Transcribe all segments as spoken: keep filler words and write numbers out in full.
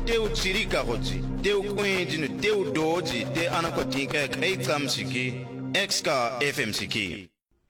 teu tsirika gotsi teu kwenji no teu doji te anakotinka kaitsa msiki Exka F M siki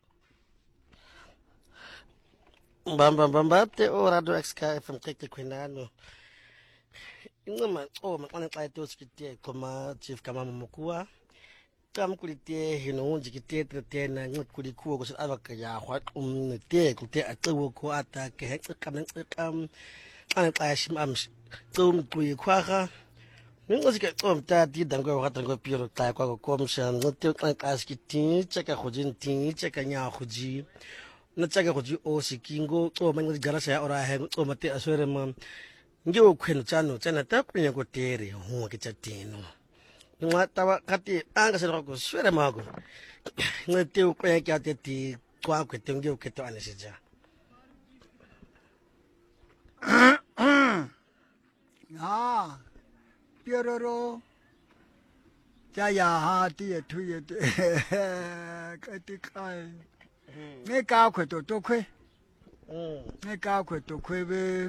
Bamba bamba te orado Exka F M keke kwinano ingoma oh makana xa to skite koma chief kama mukua kam kulite hino unji kite tena ngikuli kuwo kusi abaka ya hwa um te kute aciwo ko ata ke hekse kam kam ana xa shim am tum kuyi kwaga ningozi ke tom ta di dango wa dango piro ta kwa ko mshan ngote xa xa skiti cheka khojin ti cheka nya khoji na cheka khoji o sikingo to mangi garasa ya ora he to mate aswere ma nge o khweno tsano tsana ta kunya ko tere ho ke tsa teno ngwa taba kati anga se go swere mago ngete o kwa ke ate ti kwa kwete nge o keto ane sija ah pieroro jaya ha ti tu ye kati kai ne ka kweto to kwe ne ka kweto kwe be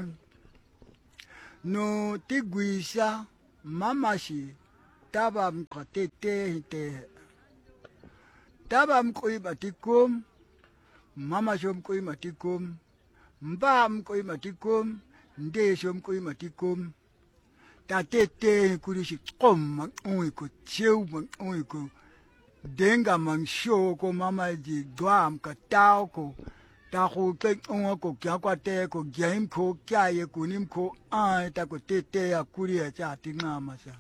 no tigwisa mamashi taba mkatete te taba mkoi batikum mama shom koi matikum mba mkoi matikum nde shom koi matikum tatete kurishi kom oi ko cheu oi ko denga man sho ko mama ji dwam ka tao ko ta ko ke on ko kya kwa te ko game ko kya ye kunim ko a ta ko tete ya kuri ya cha ti ngama sa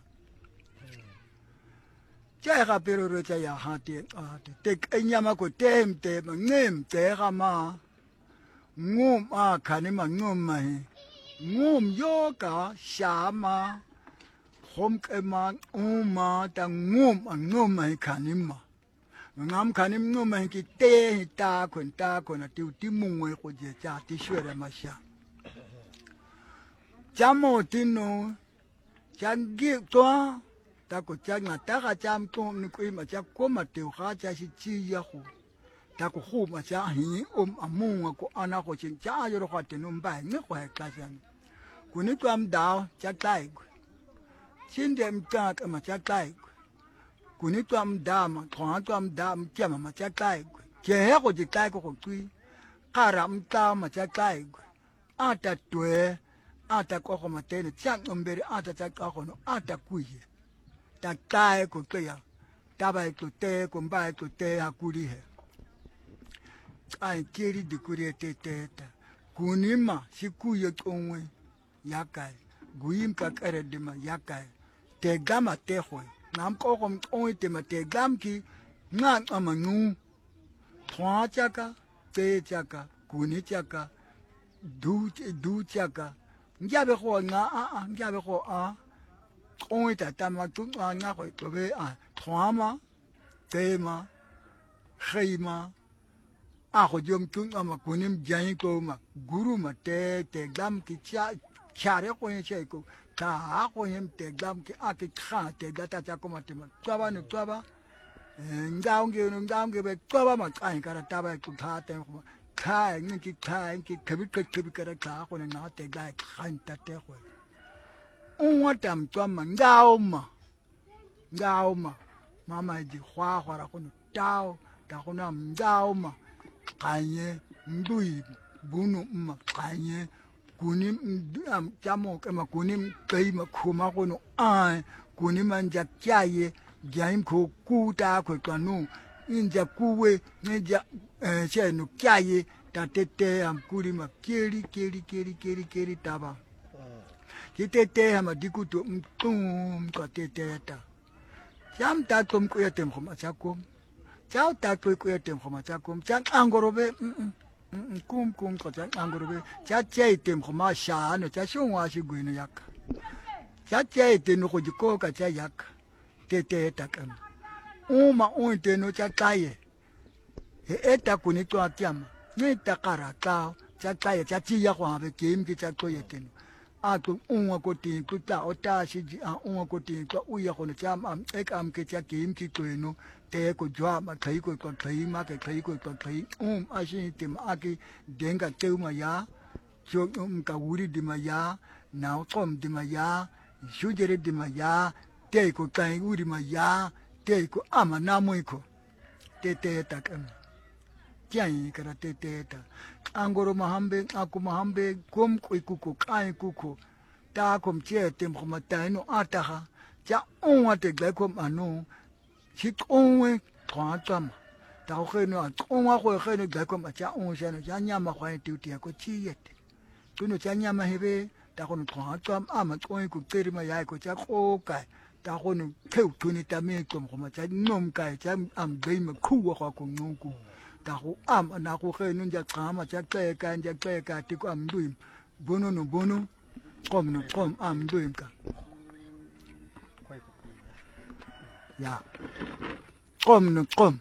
cha ga pero ro cha ya ha te a te te nyama ko tem te ma ngem te ga ma ngum a khani ma ngum ma he ngum yo ka sha ma hom ke ma uma ta ngum a ngum ma khani ma ngam khani ngum ma ki te ta ko ta ko na ti ti mungwe ko je cha ti shwere ma sha chamo tino changi to ta ko changa ta ga cham to ni ko ma cha ko ma te ga cha si chi ya ko ta ko hu ma cha hi om amunga ko ana ko chin cha yo ro ka te no mba ni ko ha ka jan ku ni to am da cha tai chin dem ta ka ma cha tai ku ni to am da ma to to am da m cha ma cha tai ke he ko ji tai ko ko tui ka ra m ta ma cha tai a ta twe a ta ko ko ma te ni cha ngombere a ta cha ka ko no a ta ku ye ta tai ko ke ya ta ba ko te ko ba ko te ha ku ri he ai kiri di ku ri te te ta ku ni ma si ku ye onwe ya kai guim ka kare de ma ya kai te gama te ho nam ko ko onwe te ma te gam ki nga ama nu thwa cha ka te cha ka ku ni cha ka du du cha ka nja be ho nga a a nja be ho a onwe ta ta ma tu nga ko to be a thwa ma te ma khei ma a ho jom tu ma ku ni jai ko ma guru ma te te gam ki cha chare ko ye che ko ta ko yem te gam ki a ki kha te da ta cha ko ma te ma twa ba ni twa ba ngao nge no ngao nge be twa ba ma ai ka ta ba ku tha te ko kha ni ki kha ki khabi ka khabi ka kha ko na te ga khan ta te ko un wa tam twa ma ngao ma ngao ma mama ji khwa khwa ra ko no tao ta ko na ngao ma kanye ndui bunu ma kanye kuni am chamo ke ma kuni kai ma khuma ko no ai kuni man ja kyaye jaim ko ku ta ko to no inja kuwe ne ja che no kyaye ta tete am kuri ma keri keri keri keri keri taba ki tete am dikuto tum ko tete ta jam ta tum ko yatem ko ma cha ko chao ta ko ko yatem ko ma cha ko cha angorobe kum kum ko cha angorobe cha che tem ko ma sha no cha shongwa shi gwe no yak cha che te no ko ko ka cha yak te te ta kam uma un te no cha kaye e eta ku ni to atiam ni ta kara ka cha kaye cha chi ya kwa be kim ki cha ko yete no a ku un ko ti ku ta o ta shi ji a un ko ti ko u ya ko no cha am e kam ke cha kim ki ko no te ko jwa ma thai ko ko thai ma ke thai ko ko thai um a shi te ma ki denga te ma ya jo um ka wuri di ma ya na tom di ma ya shujere di ma ya te ko kai uri ma ya te ko ama na mo ko te te ta kam jai kara te te ta angoro mahambe aku mahambe kom ko ku kai ku ko ta kom che tem ko matai no ataha ja on ate gbe kom anu chi onwe twa tam ta ho no on wa ko he no gbe kom ja on se no ja nya ma kwa ti ti ko chi yet tu no ja nya ma hebe ta ko no twa tam ama ko ku teri ma ya ko ja ko kai ta ko no kheu tu ni ta me kom ko ma ja nom kai ja am be ma khu wa ko no ku ta ko am na ko he no ja ka ma ja ke ka ja ke ka ti ko am du bono no bono kom no kom am du ka ya kom no kom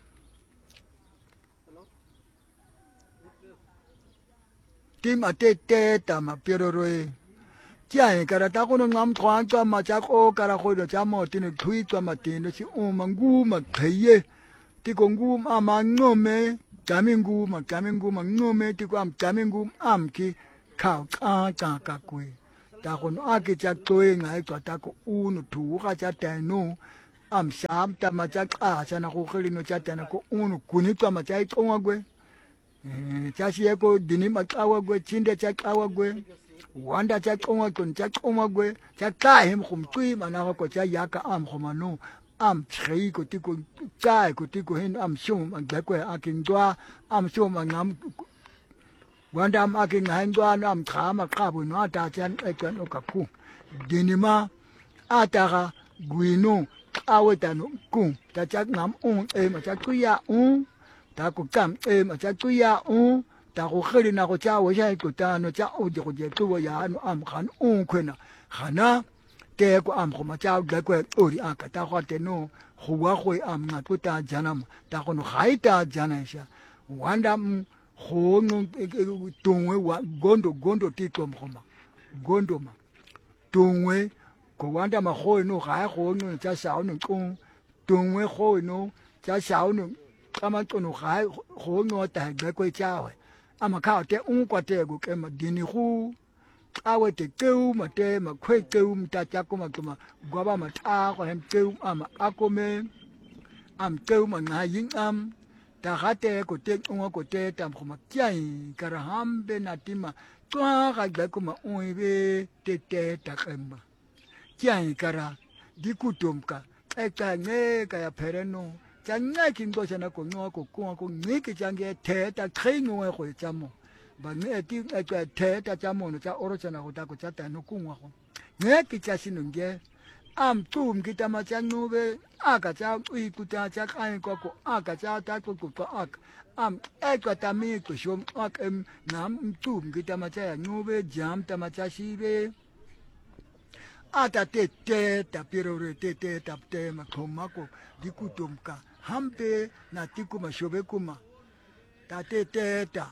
tim atete tama piroroi jai kara ta kono ngam thwan ka ma cha ko kara ko do cha mo tin thui ka ma tin si o mangu ma kheye ti ko ngu ma ma ngome kamingu ma kamingu ma ngome ti ko am kamingu am ki khao ka ka ka kwe ta kono a ki cha toy ngai ka ta ko u no thu ka cha ta no am sham ta ma cha a cha na ko khili no cha ta na ko u no kuni ka ma cha i ko ngwe cha si ko dini ma ka wa gwe chinde cha ka wa gwe wanda cha konga kon cha konga gwe cha ka hem khum tui mana ko cha ya ka am khomano am threi ko ti ko ka ko ti ko hen am shum an ga ko akin dwa am shum an ngam wanda am akin ngai dwa am kha ma ka bu no ta chan e kan o ka ku dini ma ata ga gwino awe ta no ku ta cha ngam un e ma cha ku ya un ta ko kam e ma cha ku ya un ta go khiri na go cha wo ya ko ta no cha o de go je to ya no am khan un khena khana te ko am go ma cha ga ko o ri aka ta go te no go wa go am na to ta janam ta go no khai ta jana sha wanda go no tongwe wa gondo gondo ti to mo ma gondo ma tongwe ko wanda ma go no ga go no cha sa no ko tongwe go no cha sa no kama to no ga go no ta ga ko cha we ama ka te un kwa te go ke ma dini hu awe te keu ma te ma kwe keu mta cha ko ma kuma gwa ba ma ta ko hem keu ama akome am keu ma na yin am ta ga te ko te un ko te tam ko ma kyai kara hambe na tima twa ga ga ko ma un be te te ta kemba kyai kara dikutumka e ka ne ka ya pereno changa kingo chana ko no ko ko ko ni ke change the ta khingo e go chamo ba ne ti e ka the ta chamo no cha oro chana go ta ko cha ta no ku ngwa go ne ke cha sinu nge am tum ki ta ma cha no be aka cha i ku ta cha kai ko ko aka cha ta ko ko ak am e ka ta mi ko shom ak em nam tum ki ta ma cha no be jam ta ma cha shi be ata te te ta pirore te te ta te ma khoma ko dikutumka hampe na tikuma shobe kuma ta te te ta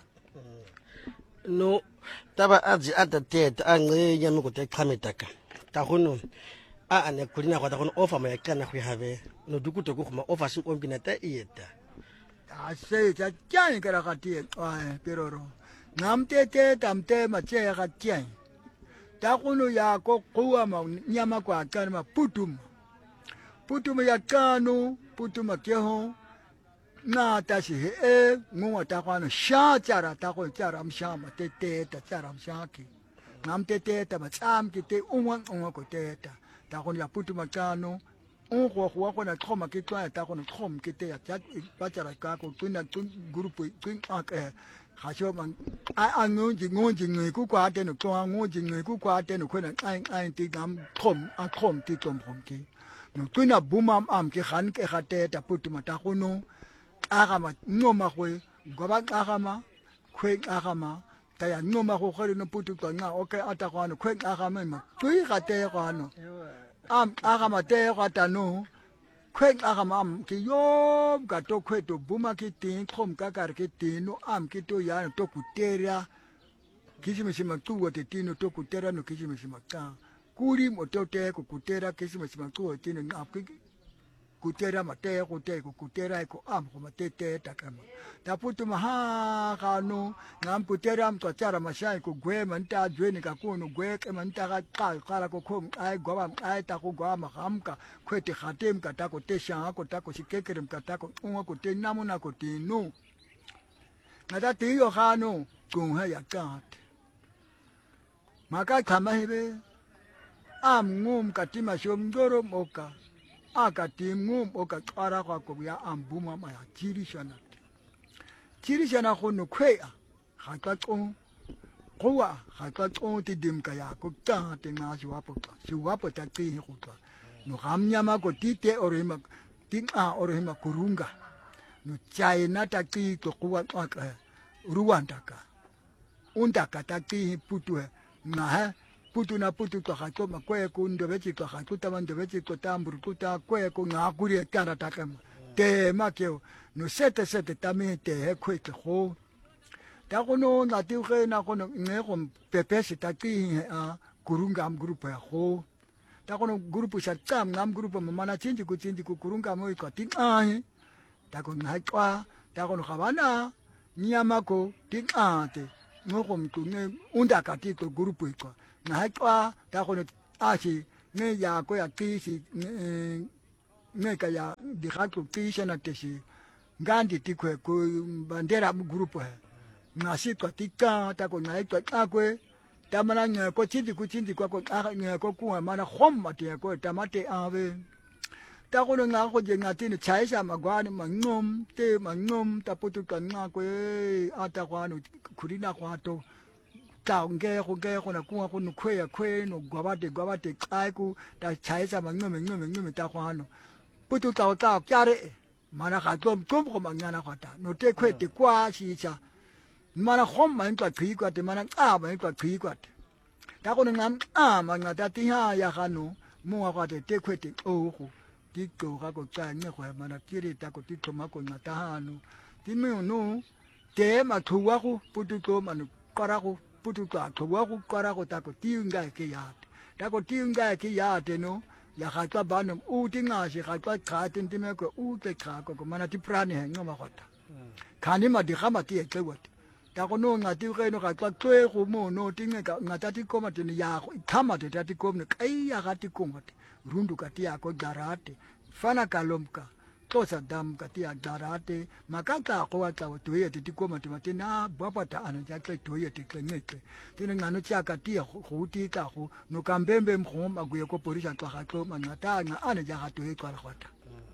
no taba aji ata te ta ange ya mo te khametaka ta gono a ane kulina go ta gono offer ma ya kana go have no dukuto go ma offer sin ombina ta ieta ta se cha kyang kara ka ti ai piroro nam te te tam te ma che ga kyang ta gono ya ko kuwa ma nyama kwa kana ma putum putum ya kanu putuma keho na ta shi e ngwa ta kwa no sha chara ta ko chara am sha ma te te ta chara am sha ki nam te te ta ma cham ki te unwa unwa ko te ta ta ko ya putuma kanu un ko ko ko na khoma ki kwa ta ko no khom ki te ya cha pa chara ka ko tuna tun grupo tun ak e ha sho man a ngu ji ngu ji ngi ku kwa te no kwa ngu ji ngi ku kwa te no ko na ai ai ti gam khom a khom ti tom khom ki no tuna bumam am ke khan ke khate ta putuma ta kono agama noma kwe goba agama kwe agama ta ya noma ko khari no putu to nga okay ata kwano kwe agama ma tui khate kwano am agama te kwata no kwe agama am ki yo ga to kwe to buma ki tin khom ka kar ki tin no am ki to ya to kuteria kishime shima tu wote tino to kutera no kishime shima ka kuri motote kukutera kesi masima tuwa tini ngapki kutera mate kute kutera ko am ko mate te takama taputu maha kanu ngam kutera mto chara mashai ko gwe manta jweni ka kuno gwe ke manta ka ka kala ko khom ai goba ai ta ko goba mahamka kwete khatem ka ta ko te sha ko ta ko sikekerem ka ta ko unwa ko te namuna ko te no ngata ti yo khanu kung ha ya ka maka kama hebe am ngum katima shom doro moka akati ngum oka tsara kwa ko ya ambuma ma ya tirishana tirishana ko no khwea ga ka tso gowa ga ka tso ti dim ka ya ko ta te nga shi wapo shi wapo ta ti go twa no gamnyama ko tite orema ting a orema kurunga no china ta ti to kuwa ka ruwanda ka unda ka ta ti putu na ha putu na putu to ga to makwe ko ndo be to ga to ta ndo be to tamburu to ta kwe ko nga kuri kara ta ka te ma ke no sete sete ta me te he kwe te ho ta ko no na ti ge na ko no nge ko pepe se ta ti a kurunga am grupo ya ho ta ko no grupo sa tam ngam grupo ma na chinji ku chinji ku kurunga mo ko ti a ta ko na kwa ta ko no ga bana nyama ko ti a te ngo ko mtu nge unda ka ti to grupo ko na kwa ta ko a si ne ya ko ya ti si ne ka ya di ha ko ti shana te si ngandi ti ko ko bandera mu grupo he na si ko ti ka ta ko na to ka ko ta mana nge ko chindi ku chindi ko ko a nge ko ku ma na khom ma te ko ta ma te a ve ta ko nga ko je nga ti ni chai sa ma gwa ni ma ngom te ma ngom ta pu tu ka nga ko a ta kwa no kuri na kwa to ta nge ko nge ko na ku ko no kwe ya kwe no gwa ba te gwa ba te kai ku ta chai sa ma ngom ngom ngom ta kwa no pu tu ta ta kya re ma na ka to ko ko ma nga na kwa ta no te kwe te kwa shi cha ma na khom ma ntwa khi kwa te ma na a ma ntwa khi kwa te ta ko ngam a ma nga ta ti ha ya ga no mo wa te te kwe te o ko ti ko ga ko cha nge ko ma na ti ri ta ko ti to ma ko nga ta ha no ti me no te ma thu wa ko pu tu ko ma no ka ra ko pu tu ka thu wa ko ka ra ko ta ko ti nga ke ya ta ko ti nga ke ya te no ya ga twa ba no u ti nga shi ga twa kha tin ti me ko u te kha ko ko ma na ti prani he ngoma ko ta khani ma di ga ma ti e tle wa ta ko no nga ti ge no ga twa twe go mo no ti nge ka nga ta ti ko ma ti ni ya go thama te ta ti ko ne kai ya ga ti ko ma rundu ka ti ya ko garate fana kalomka tosa dam ka ti ya garate makaka ko wa ta to ye ti ko ma ti ma ti na ba pa ta ana ja tle to ye ti tle nge tle ti nga no cha ka ti ya go ti ka go no ka mbembe mgo ma go ye ko porisa twa ga tlo ma nga ta nga ana ja ga to ye kwa ga ta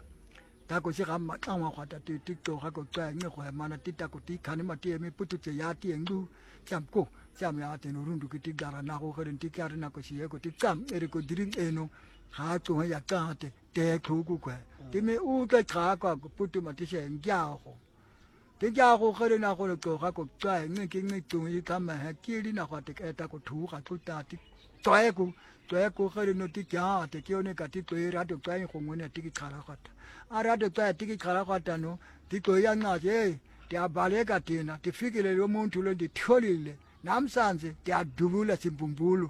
ta ko se ga ma ta wa ta ti ti to ga ko tsa nge go ma na ti ta ko ti khani ma ti me putu che ya ti ngu cham ko cham ya te no rundu ki ti gara na go ga ti ka na ko si ye ko ti cham ere ko dirin eno ha to ya ka te te khu ku kwa ti me u ka kha ka putu ma ti se ngya go ti ja go ga na go ko ga ko tsa nge ki nge tu yi ka ma ha ki ri na go te ka ta ko thu ga tu ta ti to e ku to e ku ga no ti kya te ki one ka ti to e ra to tsa go ngone ti ki kha ra ga ta ara de twa tiki khala kwata no tiko ya nga je ti abaleka tina tifikile lo muntu lo nditholile namsanze ti adubula simbumbulu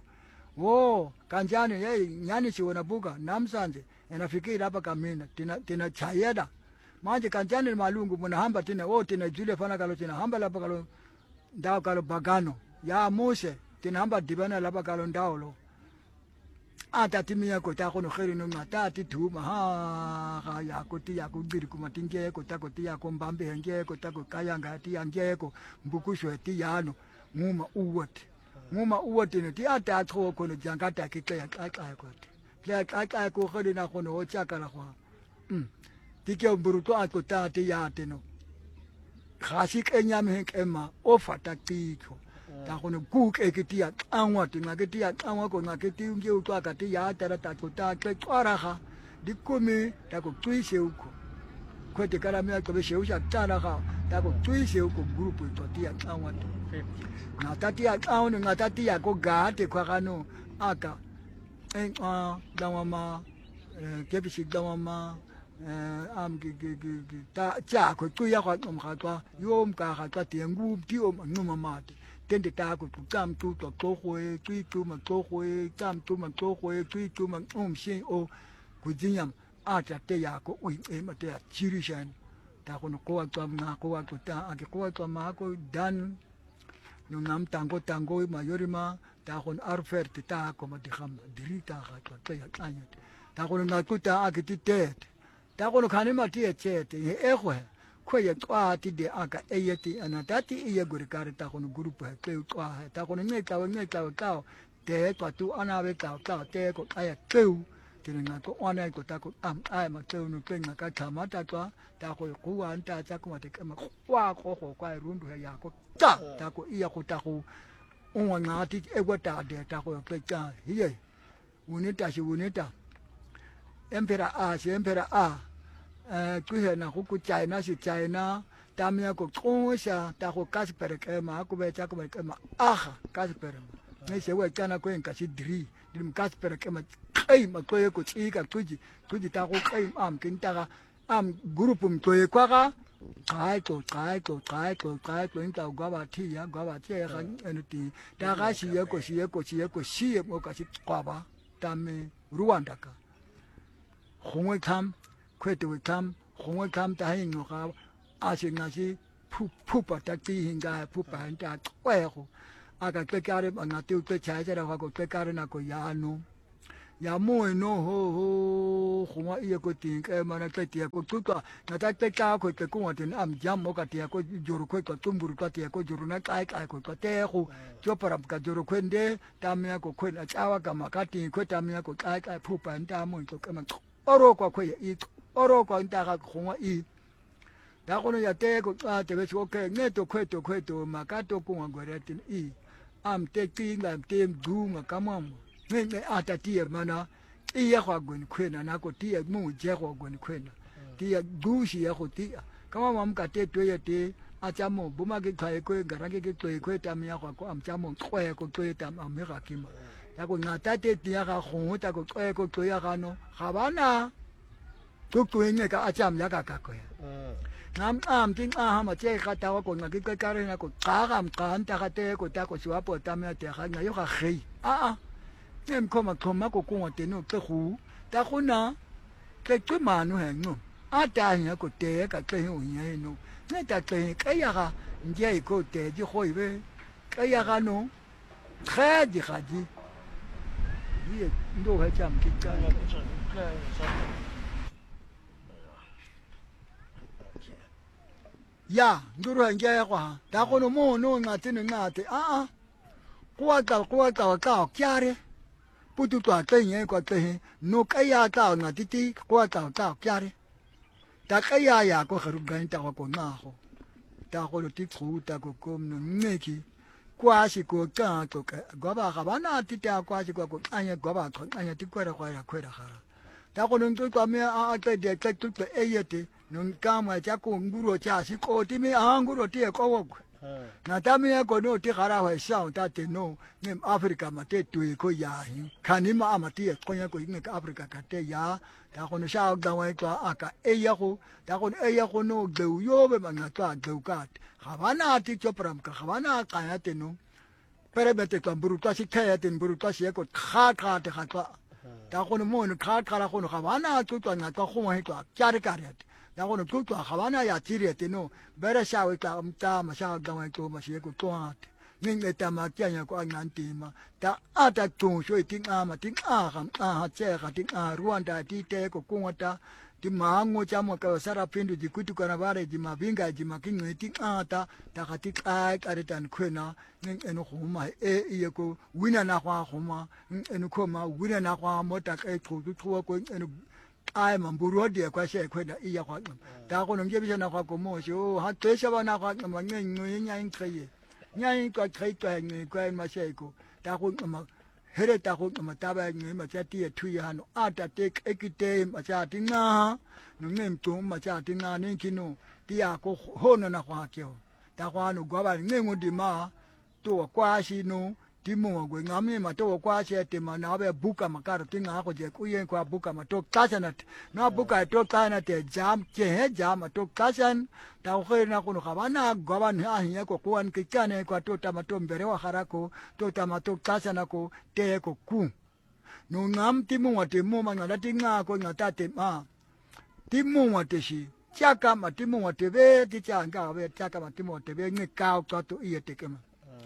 wo kanjani hey nyani siwona buka namsanze enafikiri hapa kamina tina tina chayeda manje kanjani malungu munahamba tina wo tina jule fana kalo tina hamba lapa kalo ndao kalo bagano ya mose tina hamba dibana lapa kalo ndao lo ata timia ko ta ko no kheri no ngata ti thu ma ha ga ya ko ti ya ko bir ku matinge ko ta ko ti ya ko mbambe henge ko ta ko kaya nga ti ya nge ko mbuku shwe ti ya no nguma uwat nguma uwat ne ti ata tho ko no janga ta ki ka ka ka ko ti ya ka ka ko kheri na ko no o cha ka la ko um ti ke mburu to a ko ta ti ya te no khasi ke nyame ke ma o fata ti ko ta ko no ku ke ke ti ya angwa ti nga ke ti ya angwa ko nga ke ti nge u twa ka ti ya ta ra ta ko ta ke twara ga di kome ta ko tui se u ko ko te kala me ko be se u sha ta ra ga ta ko tui se u ko grupo to ti ya angwa ti na ta ti ya angwa nga ta ti ya ko ga te kwa ga no aka en a da mama ke bi si da mama am ki ki ki ta cha ko tu ya ko om ga twa yom ka ga twa ti ngu ti om no mama ti tende ta ko tu tam tu to to ko e tu tu ma to ko e tam tu ma to ko e tu tu ma um shin o ku jinyam ata te ya ko ui e ma te a chirishan ta ko no ko atu nga ko atu ta a ke ko atu ma ko dan no ngam tango tango ma yori ma ta ko arfer te ta ko ma te kham diri ta ga to te ya anya ta ko na ku ta a ke ti te ta ko no khani ma ti e che te e khwe khwe ye twa ti de a ka e ye ti ana ta ti e ye guri ka ta ko no guru pa ke twa ta ko no ne ta ne ta ta te ko tu ana be ta ta te ko ai ke thì là có oan này của ta có ẩm ai mà kêu nó kêu là cái thằng mà ta có ta có cố anh ta ta cũng mà thì cái mà qua có khổ qua run rồi ya có ta ta có ia có ta có ông ngã thì em có ta để ta có cái cha gì vậy uống ta chỉ uống ta em phải à chỉ em phải à cứ hiện là có chạy nó chỉ chạy nó ta mới có cố sa ta có cái phải cái mà có về cha có về cái mà à cái phải này sẽ về cha nó có những cái gì đi đi một cái phải cái mà ai mà tôi có chỉ cả tôi chỉ tôi chỉ ta có ai am kinh ta cả am group mình tôi qua cả cái tôi cái tôi cái tôi cái tôi những tàu qua bà thi á qua bà thi cái anh thì ta cái gì có gì có gì có gì một cái gì qua bà ta mới ruộng đó cả không ai tham quay tôi tham không ai tham ta hay ngồi cả à xin ngay gì phụ phụ bà ta chỉ hình cái phụ bà anh ta quay không à cái cái cái mà ngã tiêu cái trái ra đó cái cái cái nào có giá nó ya moi no ho ho khoma ia ko tin ke mana ke tia ko tu ka na ta te ka ko ke ko tin am jam mo ka tia ko juru ko ko tumburu ka tia ko juru na kai kai ko ko te ko cho para ka juru ko nde ta me ko ko na chawa ka ma ka tin ko ta me ko kai kai phu pa nda mo ko ka ma oro ko ko i oro ko nda ka khoma i da ko no ya te ko ta te ko ke ne to ko to ko to ma ka to ko ngo re tin i am te ki ngam te du ma ka mo nghe nghe à ta tiệt mà nó tiệt hoa quần khuyên là nó có tiệt mua chế hoa quần khuyên là tiệt gu xì à có tiệt cái mà mình cả tiệt tuổi tiệt à cha mồ bố mà cái thầy quên cả cái cái tuổi quên ta mình hoa có am cha mồ khoe có tuổi ta am mấy cái kim ta có ngã ta tiệt tiệt cái hồng ta có khoe có tuổi cái nó khá bán àทุกตัวเนี่ยก็อาจารย์ยากากก็น้ำอ้ามทิ้งอ้ามมาเจ้าข้าตาวก็งากิกการเนี่ยก็กากามกันตาเตะก็ตาก็ชัวปวดตาเนี่ยเตะข้างเนี่ยก็ขี้อ่ะเนี่ยมันเข้ามาเข้ามาก็กงว่าเตะนู่นเตะหูตาคนน่ะเตะจุดมานู่นแห่งนู่นอาตาเนี่ยก็เตะกับเตะหูเนี่ยนู่นเนี่ยแต่เตะก็ยากเจ้าก็เตะที่คอยไปก็ยากนู่นแค่ดีขาดีนี่ดูให้จำกิจการยาดูเรื่องแย่กว่าแต่คนโม่โน่งาที่หนึ่งงาที่อ่ะกว่าเก่ากว่าเก่าเก่าแก่เลยพูดตัวเต็งยังกว่าเต็งนกไอ้ยาเก่างาที่ที่กว่าเก่าเก่าแก่เลยแต่ไอ้ยาอยากก็ขรุกันแต่ว่าก็น่าเขาแต่คนที่ถูแต่ก็กลมหนึ่งเมื่อกี้กว่าสิกว่าเก่าตัวแก่กว่าบ้ากับบ้านน่ะที่แต่กว่าสิกว่าก็อันยังกว่าบ้าคนอันยังที่กว่าเรากว่าเรากว่าเราค่ะแต่คนนึงตัวตัวเมียอ่ะตัวเด็กตัวตัวเอเยตินนกามาจากกูงูโรชาสิโคที่มีอ่างงูโรที่ก็ว่านาตามีก็โน่ที่ขาราหัวเสาตาเตโน่เนี่ยแอฟริกามาเตตุยก็ยาหิคันนี้มาอามาที่ก็ยังก็ยิ่งกับแอฟริกากันเตยาแต่คนชาวดังไว้ก็อากาเอียโคแต่คนเอียโคโน่เดือดโยบมันก็ตัวเดือดกัดขวานาที่จบพร้อมกับขวานาการยัดโน่เปรย์เบตตัวบรูตัสิแค่ยัดบรูตัสิก็ขาดขาดขาดตัวแต่คนโม่นขาดขาดคนขวานาตัวตัวนั้นก็คงให้ตัวจาริการยัดแต่คนทุกตัวขวานาอยากที่เรียนโน่เบรชาวอีกตัวตามาชาวดังไว้ตัวมาเสียก็ตัวนี่ในแต่มาเกี่ยงก็อันนั้นตีมาแต่อาจจะจงช่วยทิ้งอามาทิ้งอาคำอาหาเจ้าทิ้งอารวนได้ที่เตะก็กงว่าตาที่มางูจามก็สารพินดูจิกุตุกันบาร์จิมาวิ่งกันจิมากิ้งเงินทิ้งอาตาแต่ก็ทิ้งไอ้อะไรตันคุยนะนี่เอ็นหัวมาเอเอก็วินานาควาหัวมาเอ็นข้อมาวินานาควาหมดแต่ไอ้ถูกทั่วก็เอ็นไอ้มันบุรุษเดียวก็เสียคุยนะอีอย่างนั้นแต่คนนึงจะพิจารณาความโกโมชิโอฮัตเตชวานาความมันเงินเงินยังใครยังก็ใครตัวเงินก็มาเสียกูแต่คนมาเฮ้ยแต่คนมาตาแบบเงินมาจะตีทุยหันอาจจะเทคเอกิเตมาจะทิ้งงาหนุ่มเงินตัวมาจะทิ้งงานี่คิโนที่อยากก็โหนนะความเกี่ยวแต่ความหนุ่มกว่าเงินมันดีมาตัวกว่าชิโนที่มัวกูงามีมาตัวกว่าเสียแต่มาหน้าแบบบุกมาการทิ้งงาก็จะคุยกันกว่าบุกมาตัวตัชนัดน้าบุกไอ้ตัวตายนัดแต่จามเจ๊จามมาตัวตัชันแต่เคยนะคนเขาว่าน่ากว่าเนี่ยอันนี้ก็ควรกิจการเนี่ยกว่าตัวตามาตัวเบรว่าฮาราโกตัวตามาตัวตัชนักเตะก็คุ้งนุ่งงามที่มัวที่มัวมันงาทิ้งงาก็งาตาเต็มมา ti mungwa te shi chaka ma ti mungwa te be ti cha nga be chaka ma ti mungwa te be ngi kao to to iye te kema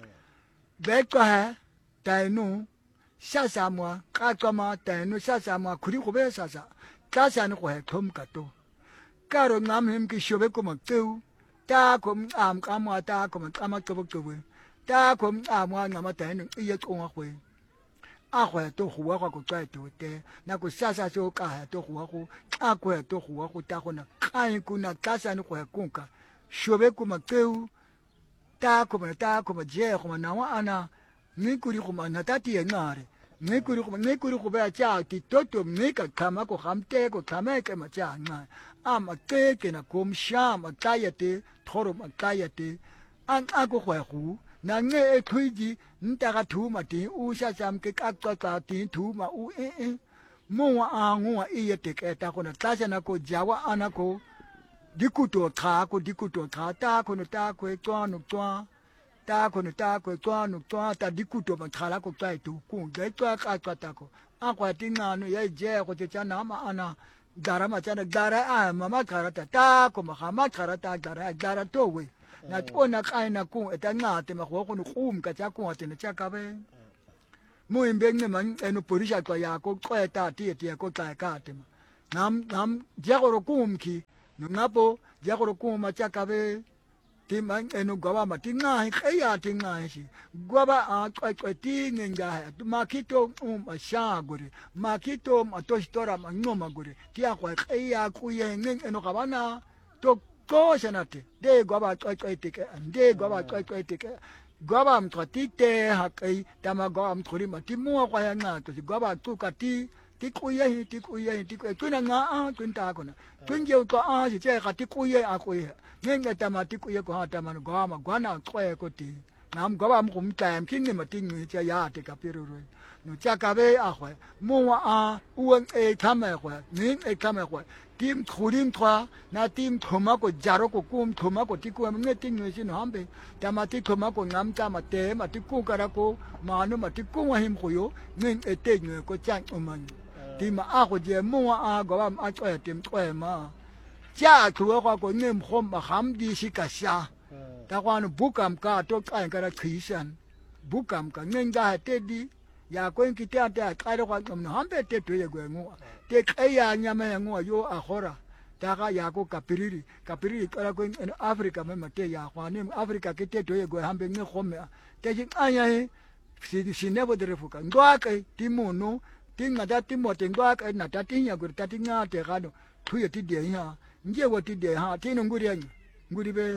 be ko ha tai nu sa sa mo ka ko ma tai nu sa sa mo kuri ko be sa sa ka sa ni ko he thom ka to ka ro ngam him ki shobe ko ma tu ta ko am ka ma ta ko ma ka ma to to we ta ko am wa ngama tai nu iye ko wa ko a go to go wa go tsa to te na ko sa sa so ka to go go a ko to go go ta go na ka ni ku na ka sa ni ko ko ka shobe ko ma tu ta ko ma ta ko ma je ko ma na wa ana ni ku ri ko ma na ta ti e ngare ni ku ri ko ni ku ri ko ba cha ti to to ni ka kama ko ham te ko kama ke ma cha nga a ma ke ke na kom sha ma ka ya te thoro ma ka ya te an a ko go go na nge e thuiji nta ga thu ma ti u sha sam ke ka ka ka ti thu ma u e e mo wa a ngo wa e ye te ke ta ko na ta sa na ko jawa ana ko dikuto kha ko dikuto kha ta ko no ta ko e twa no twa ta ko no ta ko e twa no twa ta dikuto ma khala ko ta tu ku ge twa ka ka ta ko a ko ti nga no ye je ko te cha na ma ana dara ma cha na dara a ma ma khara ta ta ko ma ma khara ta dara dara to we na tona ka na ku eta nga te ma go go no kum ka cha ku te na cha ka be mo imbe nge man eno porisha kwa ya ko kwa ta ti ti ko ta ka te ma nam nam ja go ro kum ki no ngapo ja go ro kum ma cha ka be ti man eno gwa ma ti nga he ya ti nga shi gwa ba a kwa kwa ti nge nga ma kito um ma sha gore ma kito ma to stora ma ngoma gore ti a kwa ya ku ye nge eno ka bana to ko senate de goba choi choi tike de goba choi choi tike goba mtwa tite hakai tama goba mturi mati mua kwa ya nga to goba tu ka ti ti kuye ti kuye ti kuye tuna nga a tunta kona tunje ko a si che ka ti kuye a kuye nge tama ti kuye ko ha tama goba ma gwana choi ko ti nam goba mkum tam kin ma ti ngi che ya te ka piru no cha ka be a khwa mua a uang e tama khwa ning e tama khwa tim thurim thwa na tim thoma ko jaro ko kum thoma ko ti ko nge ti nge sin hambe tama ti thoma ko ngam ta ma te ma ti ku kara ko ma no ma ti ku wa him ko yo nge e te nge ko chang man ti ma a ko je mo a go ba a chwa tim chwa ma cha thu ko ko nge khom ma ham di si ka sha ta kwa no bukam ka to ka ka ra khisan bukam ka nge ga te di ya ko ki te ta ka ro ko no hambe te to ye go ngo te kaya nyama ya ngo yo ahora ta ga ya ko kapiriri kapiriri kala ko in Africa me mate ya kwa ni Africa ke te to ye go hambe nge khome te ji anya he si si nebo de refuka ngwa ka ti mono ti nga da ti mo te ngwa ka na ta ti nya go ta ti nga te ga no thu ye ti de ya nge wo ti de ha ti no nguri ya nguri be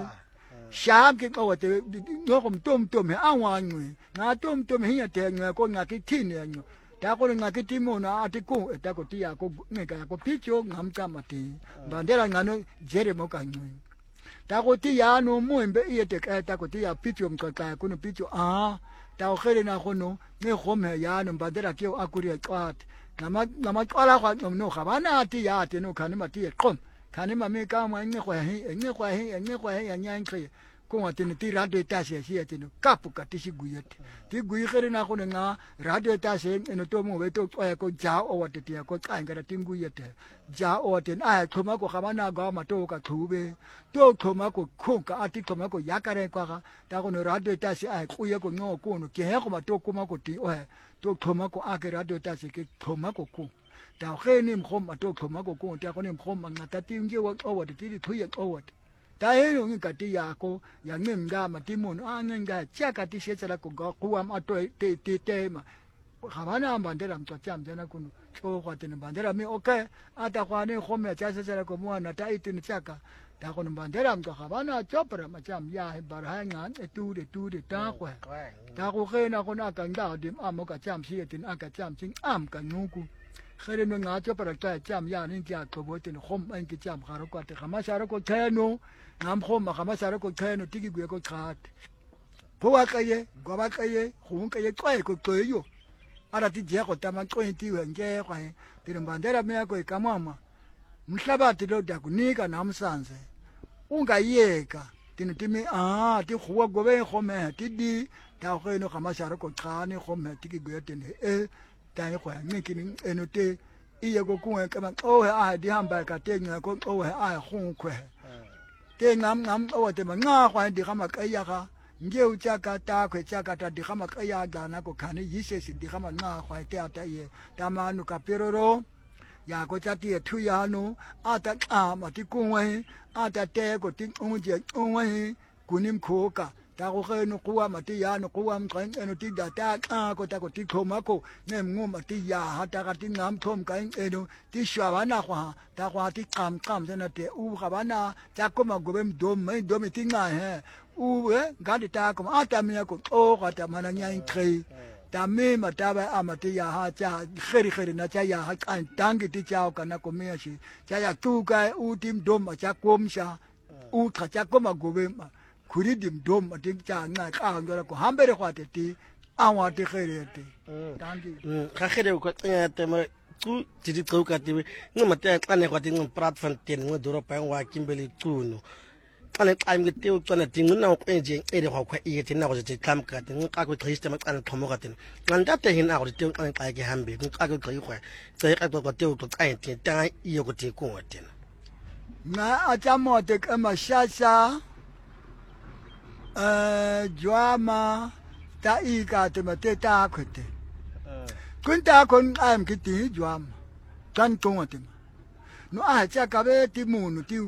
sha ke ko te no kom tom tom he anwa ngwe na tom tom he ya te ngwe ko nga ki ti ne nyo ta ko nga ki ti mo na ati ku ta ko ti ya ko nge ka ko picho ngam ka mati bandera nga no jere mo ka ngwe ta ko ti ya no mo embe ye te ka ta ko ti ya picho mka ka ko no picho a ta o khere na ko no nge khome ya no bandera ke akuri kwat na ma na ma kwala kwa no ka bana ti ya te no ka ni mati e kom kani ma me ka ma nge kwa hi nge kwa hi nge kwa hi ya nyang kre ko wa tin ti radio ta se si tin kapu ka ti siguyet ti gui khere na ko nga radio ta se eno to mo we to ko ja o wa ti ko ka ngara ti nguyet ja o tin a thoma ko ka bana ga ma to ka thube to thoma ko khu ka ati thoma ko ya kare kwa ka ta ko no radio ta se a ku ye ko ngo ko no ke he ko ma to ko ma ko ti o he to thoma ko a ke radio ta se ke thoma ko ku ta khe ni mkhom ma to thoma ko ku ta ko ni mkhom ma ngata ti nge wa o wa ti ti thu ye o wa ta he no ngi ka ti ya ko ya nge nga ma ti mo no a nge nga cha ka ti se tsala ko ga ku am ato te te te ma ga bana bandera mtwa cham jana kuno cho kwa tene bandera mi okay ata kwa ne khome cha se tsala ko mo na ta itin chaka ta ko bandera mtwa ga bana chopra ma cham ya he bar ha nga e tu de tu de ta kwa ta ko khe na ko na ka nga dim am ka cham si tin aka cham ching am ka nuku khere no nga chopra ta cham ya ni ja ko bo tin khom an ki cham kharo ko te khama shara ko theno ngam khom ma khama shara ko theno tiki gwe ko khat po wa ka ye go ba ka ye khung ka ye kwa ko to yo ara ti je ko tama ko ti we nge kwa ti bandera me ko ka mama mhlabati lo da kunika namsanze ungayeka tin ti mi a ti khuwa go be khome ti di ta kheno khama shara ko khane khome tiki gwe tin e ta ye kwa ngiki eno te iye ko kuwe kama ohe a di hamba ka tenga ko ohe a khungkwe te ngam ngam o te manga kwa di kama kaya ka nge ucha ka ta kwe cha ka ta di kama kaya ga na ko khani yise si di kama nga kwa te ata ye ta ma nu ka peroro ya ko cha ti thu ya nu a ta a ma ti kuwe a ta te ko ti ung je ung kunim kho ka ta ko ge no kuwa ma ti ya no kuwa mkan eno ti da ta a ko ta ko ti khoma ko ne ngu ma ti ya ha ta ka ti ngam thom ka eno ti shwa ba na kwa ta kwa ti kam kam se na te u ga ba na ta ko ma go bem dom mai dom ti nga he u e ga ti ta ko a ta mi ko o ga ta ma na nya in tre ta me ma ta ba a ma ti ya ha cha kheri kheri na cha ya ha kan tang ti cha ka na ko me shi cha ya tu ka u tim dom ma cha kom sha u tha cha ko ma go bem kuri dim dom ma ti cha nga ka ngora ko hambere kwa te ti awa ti khere te tangi ka khere ko tnya te ma ku ti ti ko ka ti ngo ma te ka ne kwa ti ngo prat fan ten ngo doro pa wa kimbeli tsuno ka ne ka mi te u tsana ti ngo na ko enje e de kwa kwa e ti na ko ti kam ka ti ngo ka ko triste ma ka ne thomo ka ti nganda te hin a ko ti ka ka ke hambe ngo ka ko kai kwa tse ka ko te u ko ka ti ta i ko ti ko ti na a cha mo te ka ma sha sha eh drama ta i ka te ma te ta ko te kun ta kon am ki ti drama kan ko te no a cha ka be ti mu nu ti